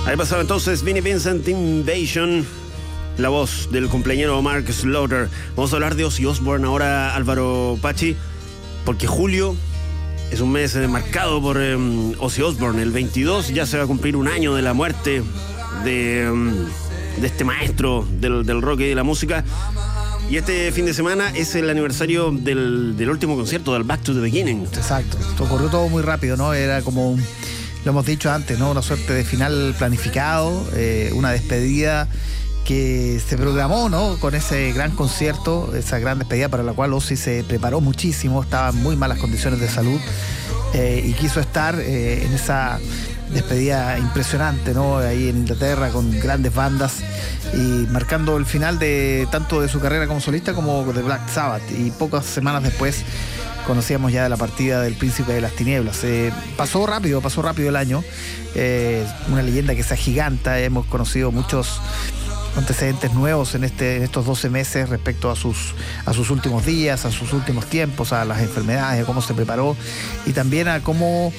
Ahí pasaba entonces Vinnie Vincent, Invasion, la voz del cumpleañero Mark Slaughter. Vamos a hablar de Ozzy Osbourne ahora, Álvaro Pachi, porque julio es un mes marcado por Ozzy Osbourne. El 22 ya se va a cumplir un año de la muerte de este maestro del rock y de la música. Y este fin de semana es el aniversario del último concierto, del Back to the Beginning. Exacto, ocurrió todo muy rápido, ¿no? Era como, lo hemos dicho antes, ¿no? Una suerte de final planificado, una despedida que se programó, ¿no? Con ese gran concierto, esa gran despedida para la cual Ozzy se preparó muchísimo, estaba en muy malas condiciones de salud y quiso estar en esa despedida impresionante, ¿no? Ahí en Inglaterra con grandes bandas y marcando el final de tanto de su carrera como solista como de Black Sabbath. Y pocas semanas después conocíamos ya de la partida del Príncipe de las Tinieblas. Pasó rápido el año, una leyenda que se agiganta. Hemos conocido muchos antecedentes nuevos en estos 12 meses respecto a sus últimos días, a sus últimos tiempos, a las enfermedades, a cómo se preparó y también a cómo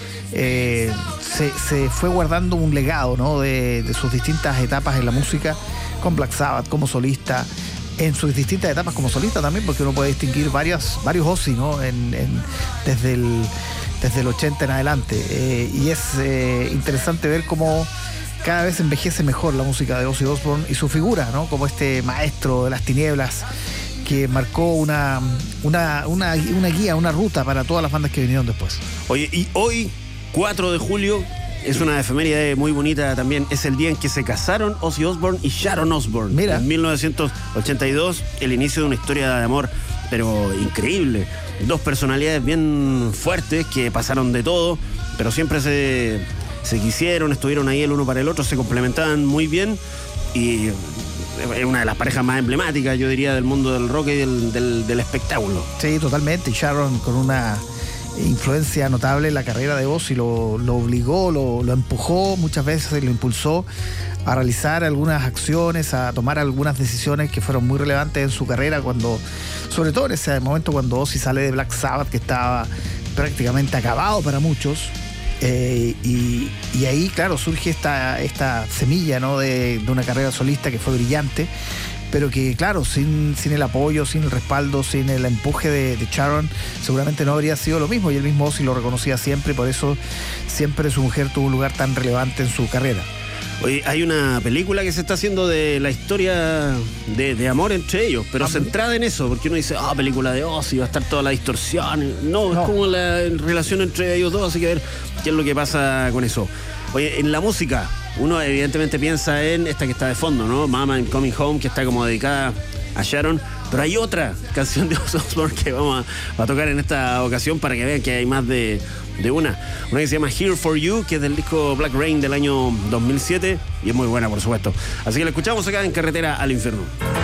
se fue guardando un legado, ¿no? de sus distintas etapas en la música, con Black Sabbath como solista, en sus distintas etapas como solista también, porque uno puede distinguir varios Ozzy, ¿no? desde el 80 en adelante, y es interesante ver cómo cada vez envejece mejor la música de Ozzy Osbourne y su figura, ¿no? Como este maestro de las tinieblas que marcó una guía, una ruta para todas las bandas que vinieron después. Oye, y hoy, 4 de julio, es una efeméride muy bonita también. Es el día en que se casaron Ozzy Osbourne y Sharon Osbourne. Mira. En 1982, el inicio de una historia de amor, pero increíble. Dos personalidades bien fuertes que pasaron de todo, pero siempre se quisieron, estuvieron ahí el uno para el otro, se complementaban muy bien y es una de las parejas más emblemáticas, yo diría, del mundo del rock y del espectáculo. Sí, totalmente. Y Sharon con una influencia notable en la carrera de Ozzy, lo obligó, lo empujó, muchas veces lo impulsó a realizar algunas acciones, a tomar algunas decisiones que fueron muy relevantes en su carrera, sobre todo en ese momento cuando Ozzy sale de Black Sabbath, que estaba prácticamente acabado para muchos. Y ahí, claro, surge esta semilla, ¿no? de una carrera solista que fue brillante, pero que, claro, sin el apoyo, sin el respaldo, sin el empuje de Sharon, seguramente no habría sido lo mismo, y el mismo Ozzy lo reconocía siempre, y por eso siempre su mujer tuvo un lugar tan relevante en su carrera. Oye, hay una película que se está haciendo de la historia de amor entre ellos, pero centrada en eso, porque uno dice, película de Ozzy, va a estar toda la distorsión. No, es como la relación entre ellos dos, así que a ver qué es lo que pasa con eso. Oye, en la música, uno evidentemente piensa en esta que está de fondo, ¿no? Mama I'm Coming Home, que está como dedicada a Sharon, pero hay otra canción de Ozzy Osbourne que vamos a tocar en esta ocasión para que vean que hay más de una que se llama Here For You, que es del disco Black Rain del año 2007 y es muy buena, por supuesto. Así que la escuchamos acá en Carretera al Infierno.